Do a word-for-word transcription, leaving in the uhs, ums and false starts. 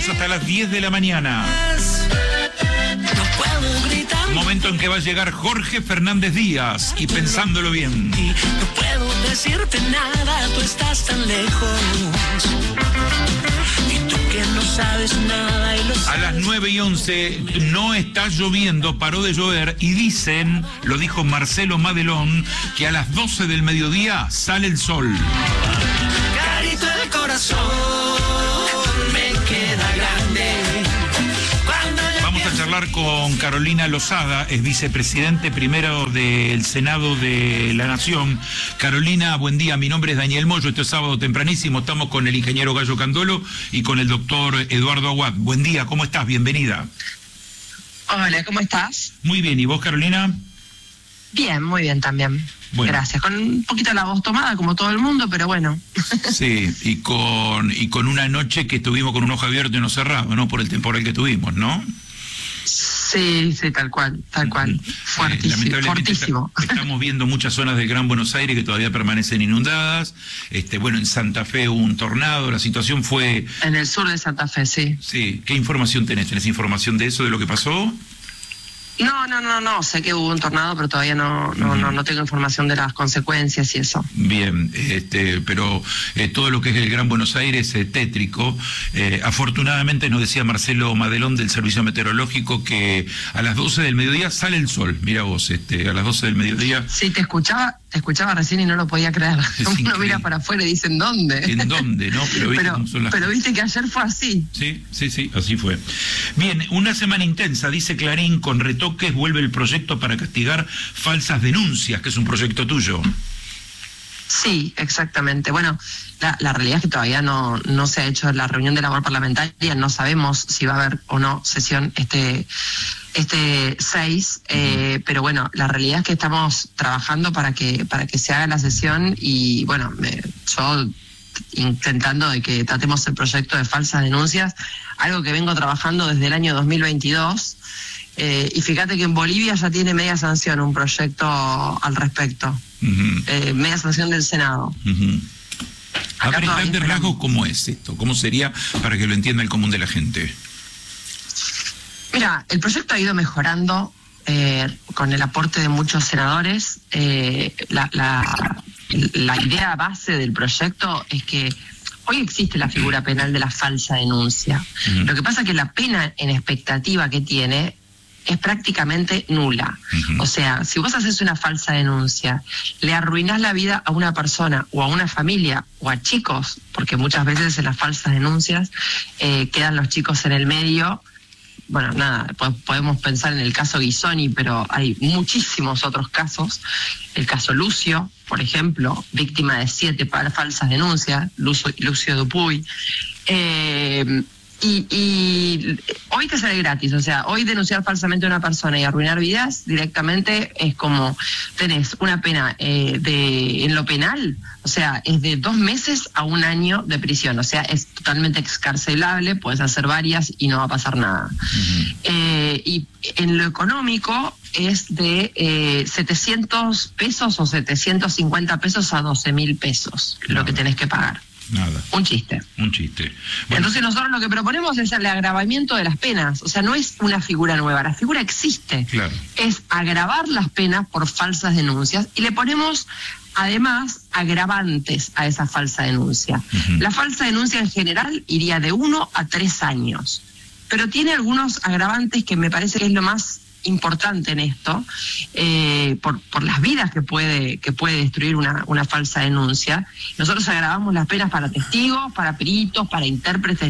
Estamos hasta las diez de la mañana. Momento en que va a llegar Jorge Fernández Díaz y pensándolo bien. No puedo decirte nada, tú estás tan lejos. Y tú que no sabes nada y lo sabes. A las nueve y once no está lloviendo, paró de llover y dicen, lo dijo Marcelo Madelón, que a las doce del mediodía sale el sol. Carito del corazón me queda grande. Vamos a charlar con Carolina Lozada, es vicepresidente primero del Senado de la Nación. Carolina, buen día, mi nombre es Daniel Moyo, este sábado tempranísimo estamos con el ingeniero Gallo Candolo y con el doctor Eduardo Aguad. Buen día, ¿cómo estás? Bienvenida. Hola, ¿cómo estás? Muy bien, ¿y vos, Carolina? Bien, muy bien también. Bueno. Gracias. Con un poquito la voz tomada, como todo el mundo, pero bueno. Sí, y con, y con una noche que estuvimos con un ojo abierto y uno cerrado, ¿no? Por el temporal que tuvimos, ¿no? Sí, sí, tal cual, tal cual. Fuertísimo. Eh, lamentablemente fortísimo. Está, estamos viendo muchas zonas del Gran Buenos Aires que todavía permanecen inundadas. Este, bueno, en Santa Fe hubo un tornado, la situación fue... En el sur de Santa Fe, sí. Sí, ¿qué información tenés? ¿Tenés información de eso, de lo que pasó? No, no, no, no, sé que hubo un tornado, pero todavía no, no, uh-huh. no, no tengo información de las consecuencias y eso. Bien, este, pero eh, todo lo que es el Gran Buenos Aires es tétrico. Eh, afortunadamente nos decía Marcelo Madelón del Servicio Meteorológico que a las doce del mediodía sale el sol. Mira vos, este, a las doce del mediodía. Sí, te escuchaba, te escuchaba recién y no lo podía creer. Uno mira para afuera y dice, ¿en dónde? ¿En dónde? ¿No? Pero, ¿viste, pero, son las pero viste que ayer fue así. Sí, sí, sí, así fue. Bien, una semana intensa, dice Clarín, con retorno que vuelve el proyecto para castigar falsas denuncias, que es un proyecto tuyo. Sí, exactamente. Bueno, la, la realidad es que todavía no, no se ha hecho la reunión de labor parlamentaria, no sabemos si va a haber o no sesión este este seis, eh, uh-huh. pero bueno, la realidad es que estamos trabajando para que para que se haga la sesión y bueno, me, yo intentando de que tratemos el proyecto de falsas denuncias, algo que vengo trabajando desde el año dos mil veintidós. Eh, y fíjate que en Bolivia ya tiene media sanción un proyecto al respecto, uh-huh. eh, media sanción del Senado. Uh-huh. A ver, en grandes rasgos, ¿cómo es esto? ¿Cómo sería para que lo entienda el común de la gente? Mira, el proyecto ha ido mejorando eh, con el aporte de muchos senadores. Eh, la, la, la idea base del proyecto es que hoy existe la figura penal de la falsa denuncia. Uh-huh. Lo que pasa es que la pena en expectativa que tiene es prácticamente nula. Uh-huh. O sea, si vos haces una falsa denuncia, le arruinás la vida a una persona o a una familia o a chicos, porque muchas veces en las falsas denuncias eh, quedan los chicos en el medio. Bueno, nada, podemos pensar en el caso Guisoni, pero hay muchísimos otros casos. El caso Lucio, por ejemplo, víctima de siete falsas denuncias, Lucio, Lucio Dupuy. Eh, Y, y hoy te sale gratis, o sea, hoy denunciar falsamente a una persona y arruinar vidas directamente es como tenés una pena eh, de en lo penal, o sea, es de dos meses a un año de prisión, o sea, es totalmente excarcelable, puedes hacer varias y no va a pasar nada. Uh-huh. Eh, y en lo económico es de eh, setecientos pesos o setecientos cincuenta pesos a doce mil pesos, claro. Lo que tenés que pagar. Nada. Un chiste. Un chiste. Bueno. Entonces nosotros lo que proponemos es el agravamiento de las penas. O sea, no es una figura nueva, la figura existe. Claro. Es agravar las penas por falsas denuncias y le ponemos además agravantes a esa falsa denuncia. Uh-huh. La falsa denuncia en general iría de uno a tres años, pero tiene algunos agravantes que me parece que es lo más importante en esto, eh, por, por las vidas que puede que puede destruir una, una falsa denuncia. Nosotros agravamos las penas para testigos, para peritos, para intérpretes